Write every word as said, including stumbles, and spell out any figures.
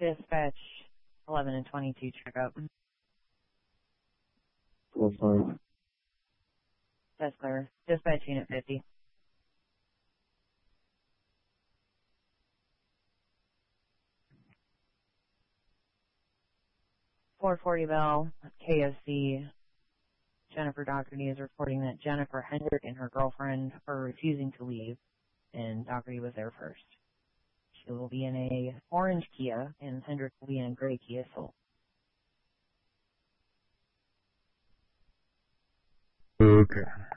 Dispatch eleven and twenty-two checkup. Four five. That's clear. Dispatch unit fifty. four forty Bell, K S C. Jennifer Doherty is reporting that Jennifer Hendrick and her girlfriend are refusing to leave, and Doherty was there first. She will be in a orange Kia, and Hendrick will be in a gray Kia Soul. Okay.